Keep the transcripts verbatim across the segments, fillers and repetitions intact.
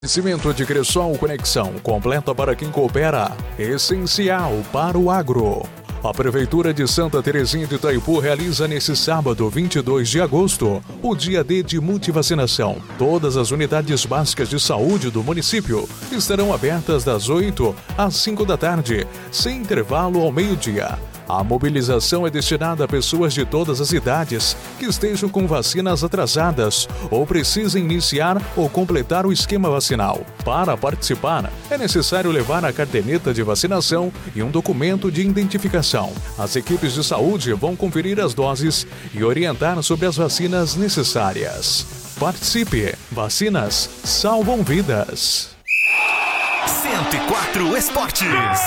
Cimento de Cressol Conexão, completa para quem coopera, essencial para o agro. A Prefeitura de Santa Terezinha de Itaipu realiza nesse sábado, vinte e dois de agosto, o dia D de multivacinação. Todas as unidades básicas de saúde do município estarão abertas das oito às cinco da tarde, sem intervalo ao meio-dia. A mobilização é destinada a pessoas de todas as idades que estejam com vacinas atrasadas ou precisem iniciar ou completar o esquema vacinal. Para participar, é necessário levar a caderneta de vacinação e um documento de identificação. As equipes de saúde vão conferir as doses e orientar sobre as vacinas necessárias. Participe! Vacinas salvam vidas. cento e quatro Esportes.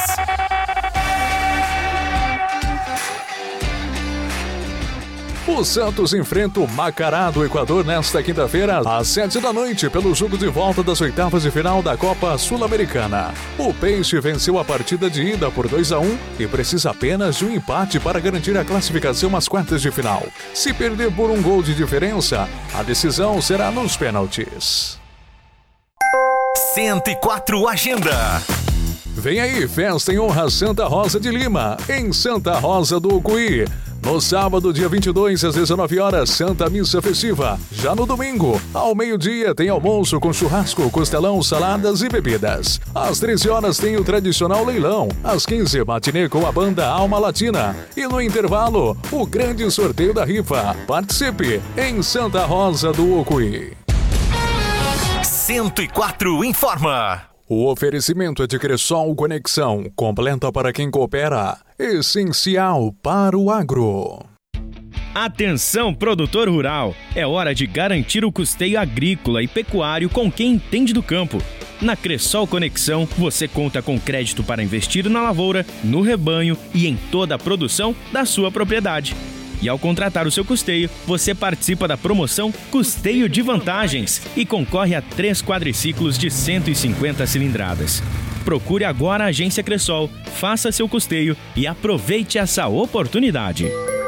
O Santos enfrenta o Macará do Equador nesta quinta-feira, às sete da noite, pelo jogo de volta das oitavas de final da Copa Sul-Americana. O Peixe venceu a partida de ida por dois a um e precisa apenas de um empate para garantir a classificação às quartas de final. Se perder por um gol de diferença, a decisão será nos pênaltis. cento e quatro Agenda. Vem aí, festa em honra Santa Rosa de Lima, em Santa Rosa do Ucuí. No sábado, dia vinte e dois, às dezenove horas, Santa Missa Festiva. Já no domingo, ao meio-dia, tem almoço com churrasco, costelão, saladas e bebidas. Às treze horas tem o tradicional leilão. Às quinze, matinê com a banda Alma Latina. E no intervalo, o grande sorteio da rifa. Participe em Santa Rosa do Ucuí. cento e quatro informa. O oferecimento é de Cressol Conexão, completa para quem coopera, essencial para o agro. Atenção, produtor rural! É hora de garantir o custeio agrícola e pecuário com quem entende do campo. Na Cressol Conexão, você conta com crédito para investir na lavoura, no rebanho e em toda a produção da sua propriedade. E ao contratar o seu custeio, você participa da promoção Custeio de Vantagens e concorre a três quadriciclos de cento e cinquenta cilindradas. Procure agora a Agência Cressol, faça seu custeio e aproveite essa oportunidade.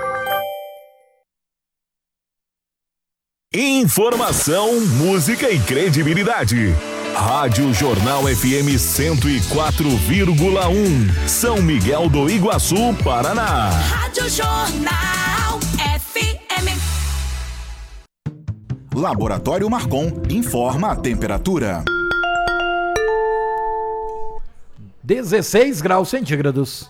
Informação, música e credibilidade. Rádio Jornal F M cento e quatro vírgula um, São Miguel do Iguaçu, Paraná. Rádio Jornal F M. Laboratório Marcon informa a temperatura. dezesseis graus centígrados.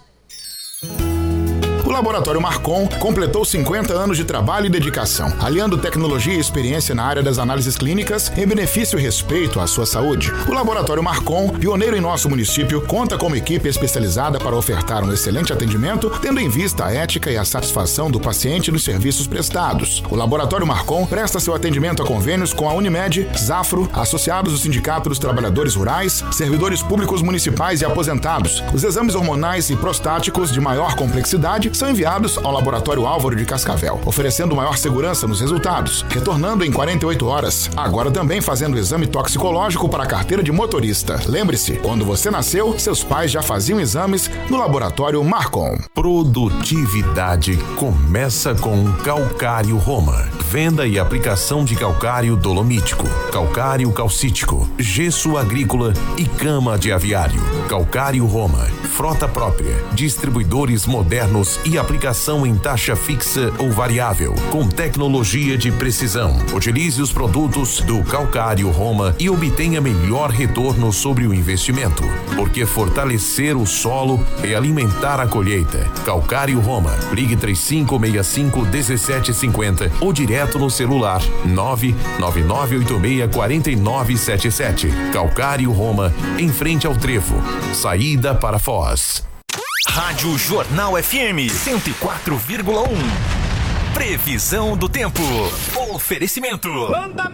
O Laboratório Marcon completou cinquenta anos de trabalho e dedicação, aliando tecnologia e experiência na área das análises clínicas em benefício e respeito à sua saúde. O Laboratório Marcon, pioneiro em nosso município, conta com uma equipe especializada para ofertar um excelente atendimento, tendo em vista a ética e a satisfação do paciente nos serviços prestados. O Laboratório Marcon presta seu atendimento a convênios com a Unimed, Zafro, associados do Sindicato dos Trabalhadores Rurais, servidores públicos municipais e aposentados. Os exames hormonais e prostáticos de maior complexidade são enviados ao Laboratório Álvaro de Cascavel, oferecendo maior segurança nos resultados, retornando em quarenta e oito horas. Agora também fazendo o exame toxicológico para a carteira de motorista. Lembre-se, quando você nasceu, seus pais já faziam exames no Laboratório Marcon. Produtividade começa com Calcário Roma. Venda e aplicação de calcário dolomítico, calcário calcítico, gesso agrícola e cama de aviário. Calcário Roma, frota própria, distribuidores modernos e aplicação em taxa fixa ou variável, com tecnologia de precisão. Utilize os produtos do Calcário Roma e obtenha melhor retorno sobre o investimento, porque fortalecer o solo é alimentar a colheita. Calcário Roma, ligue três cinco seis cinco um sete cinco zero ou direto no celular nove nove nove oito seis quatro nove sete sete. Calcário Roma, em frente ao Trevo, saída para Foz. Rádio Jornal F M cento e quatro vírgula um. Previsão do tempo. Oferecimento.